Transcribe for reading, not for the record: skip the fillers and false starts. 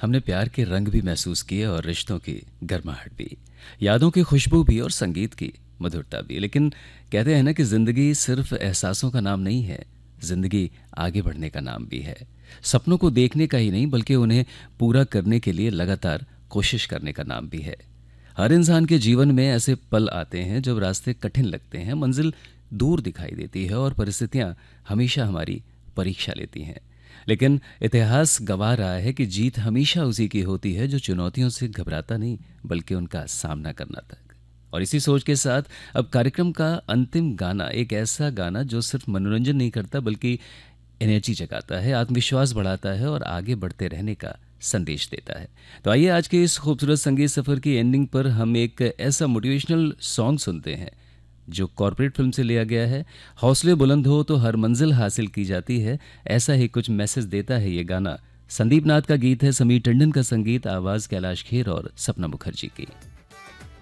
हमने प्यार के रंग भी महसूस किए और रिश्तों की गर्माहट भी, यादों की खुशबू भी और संगीत की मधुरता भी। लेकिन कहते हैं ना कि जिंदगी सिर्फ एहसासों का नाम नहीं है, जिंदगी आगे बढ़ने का नाम भी है। सपनों को देखने का ही नहीं बल्कि उन्हें पूरा करने के लिए लगातार कोशिश करने का नाम भी है। हर इंसान के जीवन में ऐसे पल आते हैं जब रास्ते कठिन लगते हैं, मंजिल दूर दिखाई देती है और परिस्थितियां हमेशा हमारी परीक्षा लेती हैं। लेकिन इतिहास गवाह रहा है कि जीत हमेशा उसी की होती है जो चुनौतियों से घबराता नहीं बल्कि उनका सामना करना तक। और इसी सोच के साथ अब कार्यक्रम का अंतिम गाना, एक ऐसा गाना जो सिर्फ मनोरंजन नहीं करता बल्कि एनर्जी जगाता है, आत्मविश्वास बढ़ाता है और आगे बढ़ते रहने का संदेश देता है। तो आइए आज के इस खूबसूरत संगीत सफ़र की एंडिंग पर हम एक ऐसा मोटिवेशनल सॉन्ग सुनते हैं जो कॉर्पोरेट फिल्म से लिया गया है। हौसले बुलंद हो तो हर मंजिल हासिल की जाती है, ऐसा ही कुछ मैसेज देता है ये गाना। संदीप नाथ का गीत है, समीर टंडन का संगीत, आवाज़ कैलाश खेर और सपना मुखर्जी की।